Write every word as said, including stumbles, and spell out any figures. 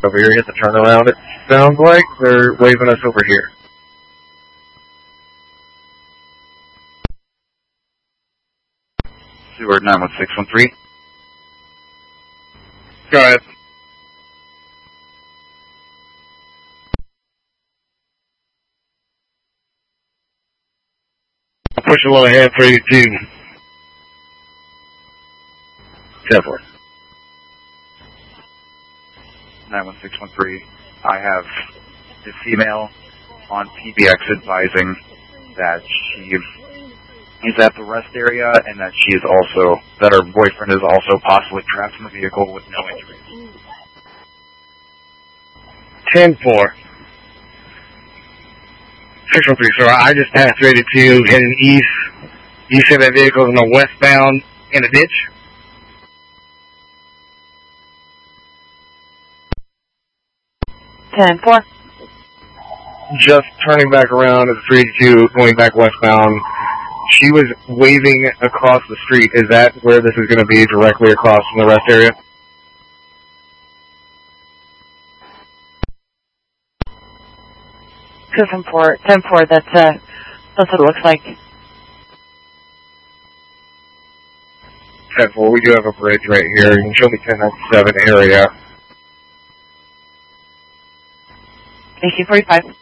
over here, hit the turnaround. It sounds like they're waving us over here. Seward nine one six one three. Go ahead. Push a little ahead for you, too. ten four. nine one six one three. I have the female on P B X advising that she is at the rest area and that she is also, that her boyfriend is also possibly trapped in the vehicle with no injuries. ten four. six one three, sir. I just passed rated two, heading east. You said that vehicle's in a westbound in a ditch? ten four. Just turning back around at the three eighty-two, going back westbound. She was waving across the street. Is that where this is going to be, directly across from the rest area? Two from four, ten four. That's uh, that's what it looks like. ten four. We do have a bridge right here. You can show me ten ninety-seven area. A C forty-five.